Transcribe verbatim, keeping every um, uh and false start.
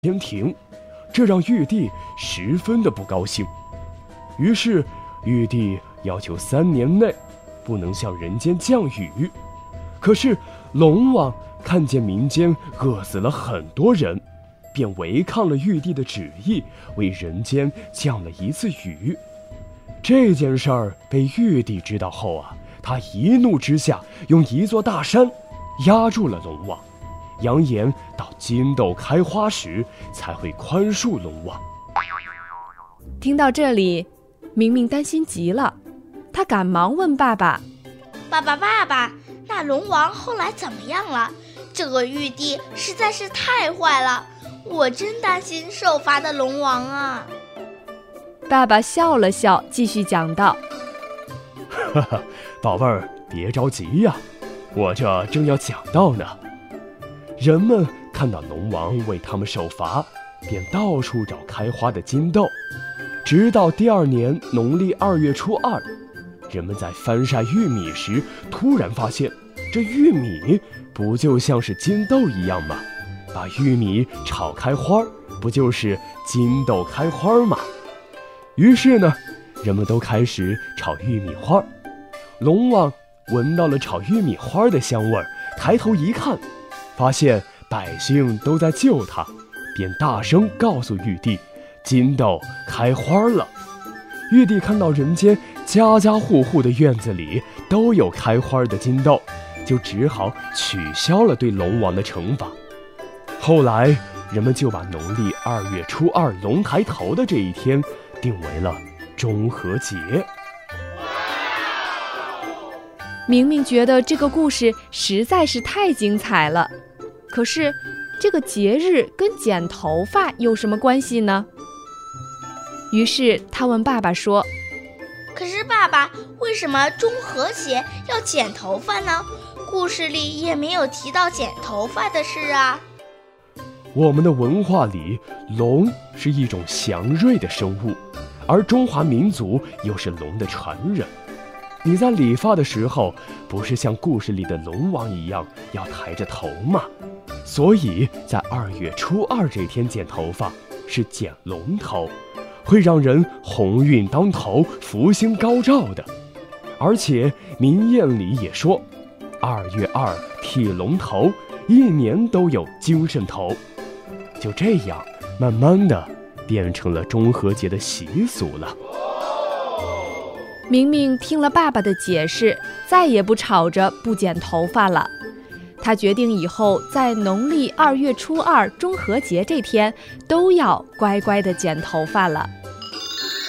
天庭，这让玉帝十分的不高兴。于是玉帝要求三年内不能向人间降雨。可是龙王看见民间饿死了很多人，便违抗了玉帝的旨意，为人间降了一次雨。这件事儿被玉帝知道后啊，他一怒之下用一座大山压住了龙王，扬言到金豆开花时才会宽恕龙王。 听到这里，明明担心极了，他赶忙问爸爸： 爸爸爸爸，那龙王后来怎么样了？这个玉帝实在是太坏了，我真担心受罚的龙王啊。 爸爸笑了笑，继续讲道： 哈哈，宝贝儿，别着急呀，我这正要讲到呢。人们看到龙王为他们受罚，便到处找开花的金豆。直到第二年农历二月初二，人们在翻晒玉米时，突然发现这玉米不就像是金豆一样吗？把玉米炒开花，不就是金豆开花吗？于是呢，人们都开始炒玉米花。龙王闻到了炒玉米花的香味儿，抬头一看，发现百姓都在救他，便大声告诉玉帝，金豆开花了。玉帝看到人间家家户户的院子里都有开花的金豆，就只好取消了对龙王的惩罚。后来人们就把农历二月初二龙抬头的这一天定为了中和节。 明明觉得这个故事实在是太精彩了，可是这个节日跟剪头发有什么关系呢？于是他问爸爸说： 可是爸爸，为什么中和节要剪头发呢？故事里也没有提到剪头发的事啊。 我们的文化里，龙是一种祥瑞的生物，而中华民族又是龙的传人。你在理发的时候，不是像故事里的龙王一样要抬着头吗？所以在二月初二这天剪头发是剪龙头，会让人鸿运当头，福星高照的。而且民谚里也说，二月二剃龙头，一年都有精神头。就这样慢慢的变成了中和节的习俗了。 明明听了爸爸的解释，再也不吵着不剪头发了。他决定以后在农历二月初二中和节这天都要乖乖地剪头发了。